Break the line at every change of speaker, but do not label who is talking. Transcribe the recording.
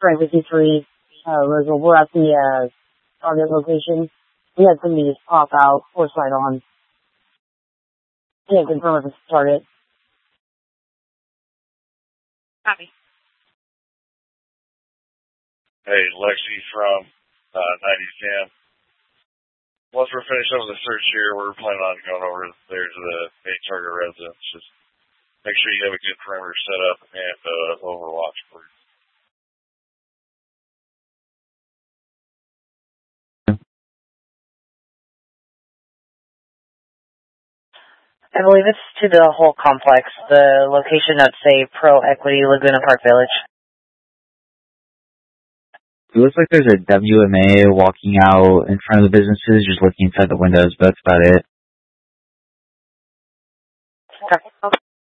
Frank 53, Roseville. We're at the, target location. We had somebody just pop out, force light on. Can't confirm if it's target.
Copy.
Hey, Lexi from 9010. Once we're finished up with the search here, we're planning on going over there to the main target residence. Just make sure you have a good perimeter set up and overwatch for you.
I believe it's to the whole complex. The location of, say, Pro Equity Laguna Park Village.
It looks like there's a WMA walking out in front of the businesses, just looking inside the windows, but that's about it.
Okay.